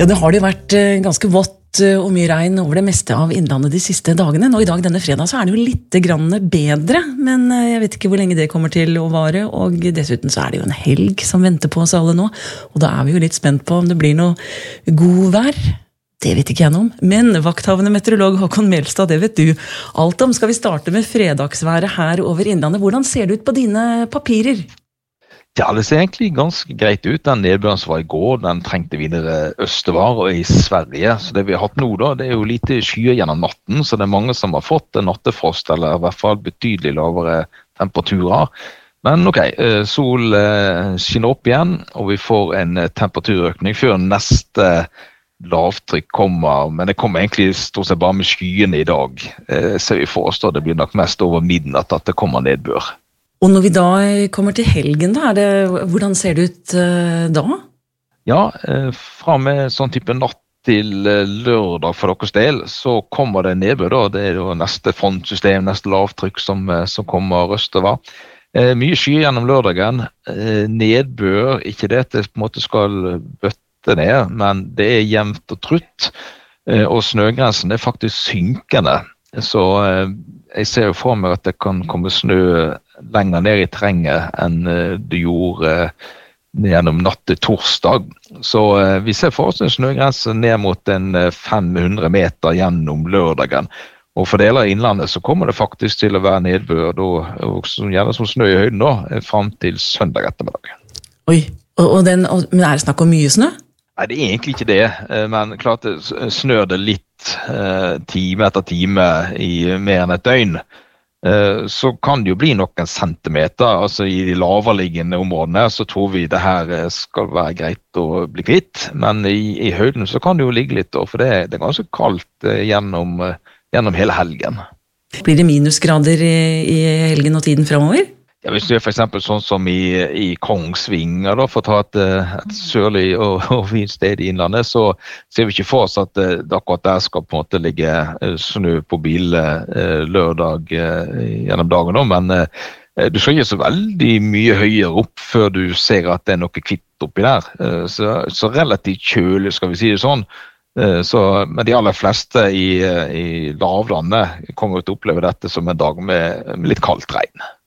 Ja, det har det vært ganske vått og mye regn over det meste av innlandet de siste dagene. Nå i dag, denne fredag, så det jo litt grann bedre, men jeg vet ikke hvor lenge det kommer til å vare, og dessuten så det jo en helg som venter på oss alle nå, og da vi jo litt spent på om det blir noe god vær. Det vet ikke jeg noe om, men vakthavende meteorolog Håkon Melstad, det vet du alt om. Skal vi starte med fredagsværet her over innlandet? Hvordan ser det ut på dine papirer? Ja, det ser egentlig ganske greit ut. Den nedbøren som var i går, den trengte videre østover og i Sverige. Så det vi har hatt nå da, det jo lite skyer gjennom natten, så det mange som har fått en nattefrost, eller i hvert fall betydelig lavere temperaturer. Men ok, sol skinner opp igjen, og vi får en temperaturøkning før neste lavtrykk kommer, men det kommer egentlig stort sett bare med skyene i dag. Så vi forstår det blir nok mest over midnatt at det kommer nedbør. Og når vi da kommer til helgen, da, hvordan ser det ut da? Ja, fra med sånn type natt til lørdag for deres del, så kommer det nedbør da. Det da neste frontsystem, neste lavtrykk som kommer østover. Mye skyer gjennom lørdagen. Nedbør, ikke det at det på en måte skal bøtte ned, men det jevnt og trutt. Og snøgrensen faktisk synkende. Så jeg ser jo for meg at det kan komme snø lenger ned i terrenget enn det gjorde gjennom natt til torsdag. Så vi ser for oss en snøgrense ned mot en 500 meter gjennom lørdagen. Og for deler av innlandet så kommer det faktisk til å være nedbør, og gjerne som snø i høyden da, frem til søndag ettermiddag. Oi, men det snakk om mye snø? Nei, det egentlig ikke det, men klart det snør det litt time etter time i mer enn et døgn. Så kan det jo bli noen centimeter, altså i de laverliggende områdene, så tror vi det her skal være greit å bli kvitt, men i høyden så kan det jo ligge litt, for det ganske kaldt gjennom hele helgen. Blir det minusgrader i helgen og tiden fremover? Ja, hvis det for eksempel sånn som i Kongsvinger, da, for å ta et sørlig og fint sted i innlandet, så ser vi ikke for oss at akkurat der skal på en måte ligge snø på bilen lørdag gjennom dagen, da, men du skal ikke så veldig mye høyere opp før du ser at det noe kvitt oppi der. Så relativt kjølig, skal vi si det sånn. Men de aller fleste i lavlandet kommer til å oppleve dette som en dag med litt kaldt regn.